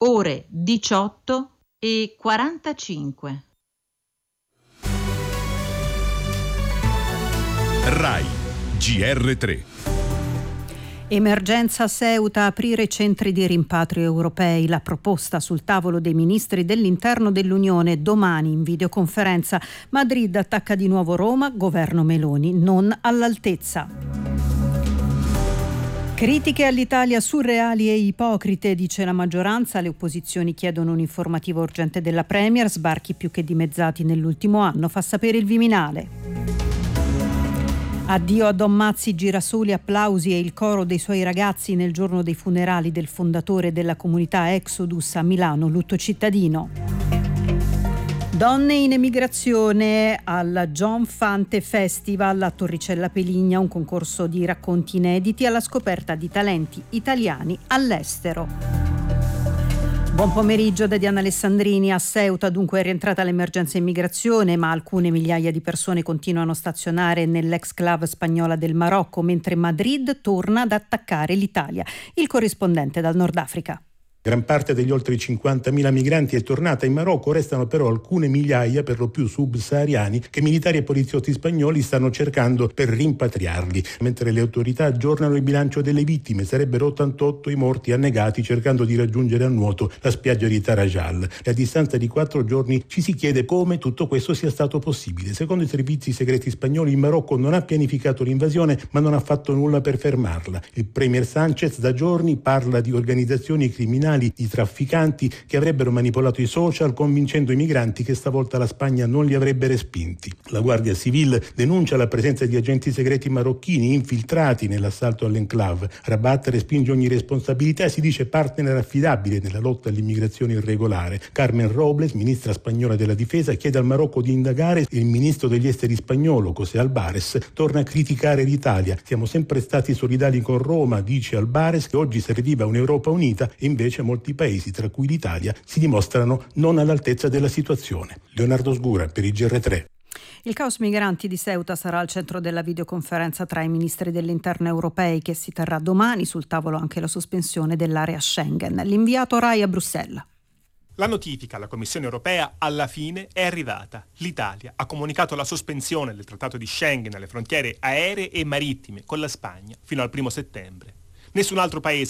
ore 18:45. RAI GR3. Emergenza Ceuta, aprire centri di rimpatrio europei. La proposta sul tavolo dei ministri dell'interno dell'Unione domani in videoconferenza. Madrid attacca di nuovo Roma, governo Meloni non all'altezza. Critiche all'Italia surreali e ipocrite, dice la maggioranza. Le opposizioni chiedono un'informativa urgente della Premier, sbarchi più che dimezzati nell'ultimo anno, fa sapere il Viminale. Addio a Don Mazzi, girasoli, applausi e il coro dei suoi ragazzi nel giorno dei funerali del fondatore della comunità Exodus a Milano, lutto cittadino. Donne in emigrazione al John Fante Festival a Torricella Peligna, un concorso di racconti inediti alla scoperta di talenti italiani all'estero. Buon pomeriggio da Diana Alessandrini. A Ceuta dunque è rientrata l'emergenza immigrazione, ma alcune migliaia di persone continuano a stazionare nell'ex-clave spagnola del Marocco, mentre Madrid torna ad attaccare l'Italia. Il corrispondente dal Nord Africa. Gran parte degli oltre 50.000 migranti è tornata in Marocco, restano però alcune migliaia, per lo più subsahariani, che militari e poliziotti spagnoli stanno cercando per rimpatriarli. Mentre le autorità aggiornano il bilancio delle vittime, sarebbero 88 i morti annegati cercando di raggiungere a nuoto la spiaggia di Tarajal. E a distanza di 4 giorni ci si chiede come tutto questo sia stato possibile. Secondo i servizi segreti spagnoli, il Marocco non ha pianificato l'invasione, ma non ha fatto nulla per fermarla. Il premier Sánchez da giorni parla di organizzazioni criminali, di trafficanti che avrebbero manipolato i social convincendo i migranti che stavolta la Spagna non li avrebbe respinti. La Guardia Civil denuncia la presenza di agenti segreti marocchini infiltrati nell'assalto all'enclave. Rabat respinge ogni responsabilità e si dice partner affidabile nella lotta all'immigrazione irregolare. Carmen Robles, ministra spagnola della difesa, chiede al Marocco di indagare. Il ministro degli esteri spagnolo, José Albares, torna a criticare l'Italia. Siamo sempre stati solidali con Roma, dice Albares, che oggi serviva un'Europa unita e invece molti paesi, tra cui l'Italia, si dimostrano non all'altezza della situazione. Leonardo Sgura per il GR3. Il caos migranti di Ceuta sarà al centro della videoconferenza tra i ministri dell'interno europei che si terrà domani, sul tavolo anche la sospensione dell'area Schengen. L'inviato Rai a Bruxelles. La notifica alla Commissione europea alla fine è arrivata. L'Italia ha comunicato la sospensione del trattato di Schengen alle frontiere aeree e marittime con la Spagna fino al 1 settembre. Nessun altro paese